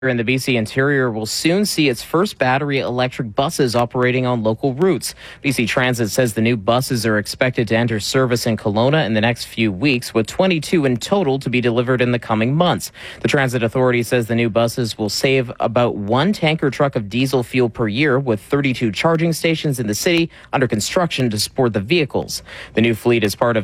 in the BC Interior will soon see its first battery electric buses operating on local routes. BC Transit says the new buses are expected to enter service in Kelowna in the next few weeks, with 22 in total to be delivered in the coming months. The Transit Authority says the new buses will save about one tanker truck of diesel fuel per year, with 32 charging stations in the city under construction to support the vehicles. The new fleet is part of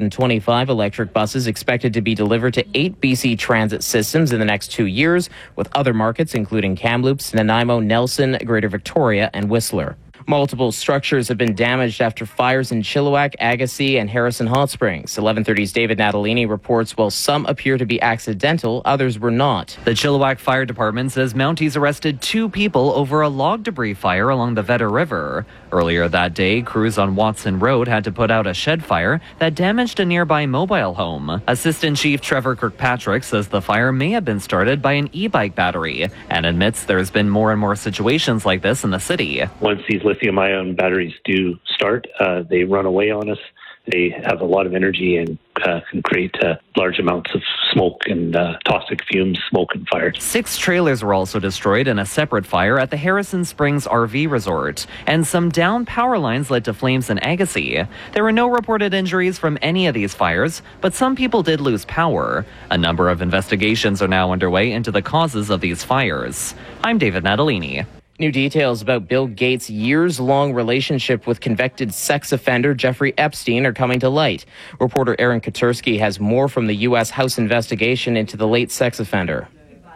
125 electric buses expected to be delivered to 8 BC Transit systems in the next 2 years, with other markets including Kamloops, Nanaimo, Nelson, Greater Victoria, and Whistler. Multiple structures have been damaged after fires in Chilliwack, Agassiz, and Harrison Hot Springs. 1130's David Natalini reports while some appear to be accidental, others were not. The Chilliwack Fire Department says Mounties arrested 2 people over a log debris fire along the Vedder River. Earlier that day, crews on Watson Road had to put out a shed fire that damaged a nearby mobile home. Assistant Chief Trevor Kirkpatrick says the fire may have been started by an e-bike battery and admits there's been more and more situations like this in the city. Once these lithium-ion batteries do start, they run away on us. They have a lot of energy and can create large amounts of smoke and toxic fumes, smoke and fire. 6 trailers were also destroyed in a separate fire at the Harrison Springs RV Resort, and some downed power lines led to flames in Agassiz. There were no reported injuries from any of these fires, but some people did lose power. A number of investigations are now underway into the causes of these fires. I'm David Natalini. New details about Bill Gates' years-long relationship with convicted sex offender Jeffrey Epstein are coming to light. Reporter Aaron Katursky has more from the U.S. House investigation into the late sex offender.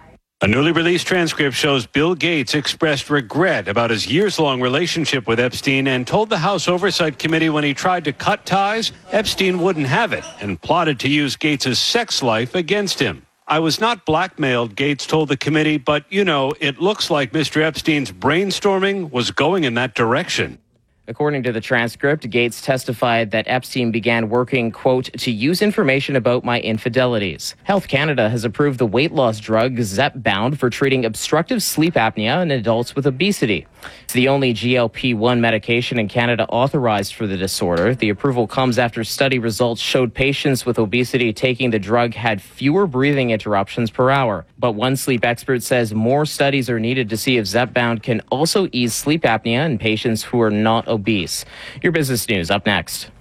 A newly released transcript shows Bill Gates expressed regret about his years-long relationship with Epstein and told the House Oversight Committee when he tried to cut ties, Epstein wouldn't have it and plotted to use Gates' sex life against him. I was not blackmailed, Gates told the committee, but, it looks like Mr. Epstein's brainstorming was going in that direction. According to the transcript, Gates testified that Epstein began working, quote, to use information about my infidelities. Health Canada has approved the weight loss drug Zepbound for treating obstructive sleep apnea in adults with obesity. It's the only GLP-1 medication in Canada authorized for the disorder. The approval comes after study results showed patients with obesity taking the drug had fewer breathing interruptions per hour. But one sleep expert says more studies are needed to see if Zepbound can also ease sleep apnea in patients who are not obese. Your business news up next.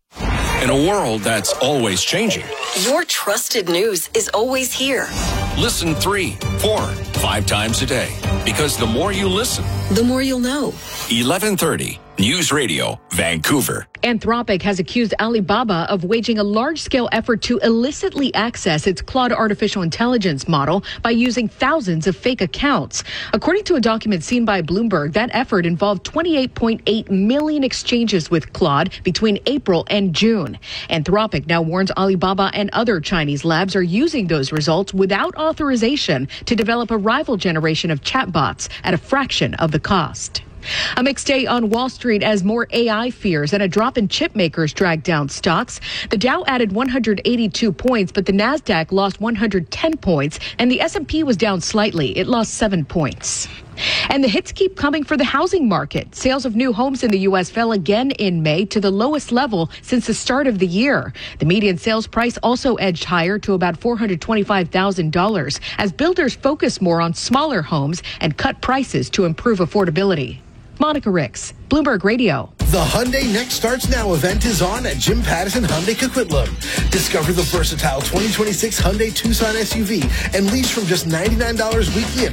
In a world that's always changing, your trusted news is always here. Listen 3, 4, 5 times a day. Because the more you listen, the more you'll know. 1130 News Radio, Vancouver. Anthropic has accused Alibaba of waging a large-scale effort to illicitly access its Claude artificial intelligence model by using thousands of fake accounts. According to a document seen by Bloomberg, that effort involved 28.8 million exchanges with Claude between April and June. Anthropic now warns Alibaba and other Chinese labs are using those results without authorization to develop a rival generation of chatbots at a fraction of the cost. A mixed day on Wall Street as more AI fears and a drop in chip makers dragged down stocks. The Dow added 182 points, but the Nasdaq lost 110 points, and the S&P was down slightly. It lost 7 points. And the hits keep coming for the housing market. Sales of new homes in the U.S. fell again in May to the lowest level since the start of the year. The median sales price also edged higher to about $425,000 as builders focus more on smaller homes and cut prices to improve affordability. Monica Ricks, Bloomberg Radio. The Hyundai Next Starts Now event is on at Jim Pattison Hyundai Coquitlam. Discover the versatile 2026 Hyundai Tucson SUV and lease from just $99 weekly at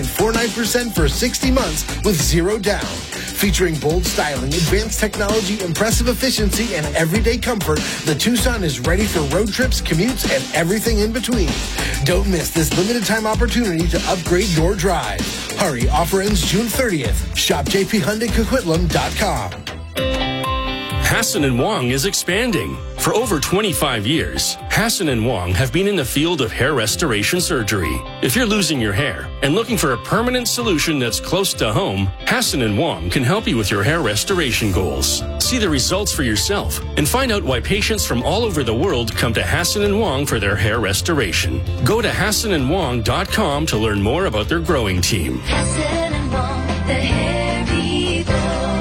4.49% for 60 months with zero down. Featuring bold styling, advanced technology, impressive efficiency, and everyday comfort, the Tucson is ready for road trips, commutes, and everything in between. Don't miss this limited time opportunity to upgrade your drive. Hurry, offer ends June 30th. Shop jphyundaicoquitlam.com. Hassan & Wong is expanding. For over 25 years, Hassan & Wong have been in the field of hair restoration surgery. If you're losing your hair and looking for a permanent solution that's close to home, Hassan & Wong can help you with your hair restoration goals. See the results for yourself and find out why patients from all over the world come to Hassan & Wong for their hair restoration. Go to HassanandWong.com to learn more about their growing team. Hassan & Wong, the hair people.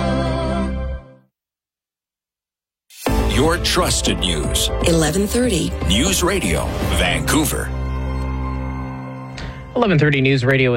Your trusted news. 1130 News Radio, Vancouver. 11:30 News Radio.